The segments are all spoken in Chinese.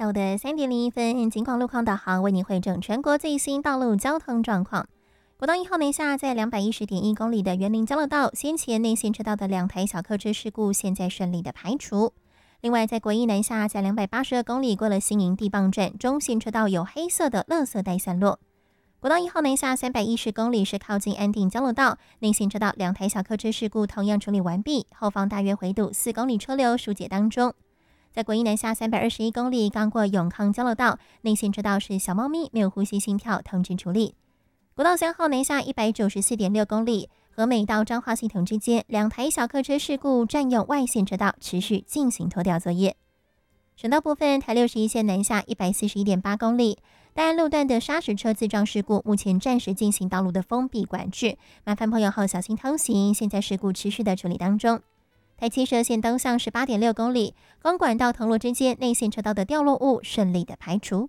下午的3:01，警广路况导航为您汇整全国最新道路交通状况。国道1号南下在210.1公里的园林交流道，先前内线车道的2台小客车事故现在顺利的排除。另外，在国一南下在282公里过了新营地磅站，中线车道有黑色的垃圾袋散落。国道1号南下310公里是靠近安定交流道，内线车道2台小客车事故同样处理完毕，后方大约回堵4公里车流疏解当中。在国一南下321公里，刚过永康交流道，内线车道是小猫咪没有呼吸心跳，通知处理。国道3号南下194.6公里，和美到彰化系统之间2台小客车事故占用外线车道，持续进行拖吊作业。省道部分，台61线南下141.8公里，大安路段的砂石车自撞事故，目前暂时进行道路的封闭管制，麻烦朋友后小心通行。现在事故持续的处理当中。台70线东向18.6公里，公馆到铜锣之间内线车道的掉落物顺利的排除。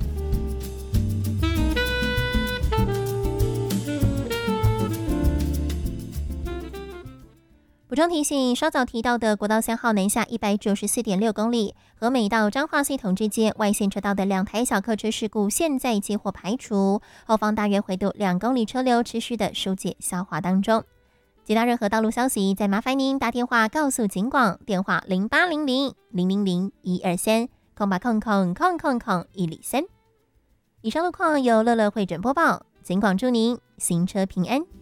补充提醒，稍早提到的国道3号南下194.6公里，和美到彰化系统之间外线车道的2台小客车事故现在接获排除，后方大约回堵2公里车流持续的疏解消化当中。接到任何道路消息，再麻烦您打电话告诉警广，电话0800-000-123，空白空空空空空103。以上路况由乐乐会诊播报，警广祝您行车平安。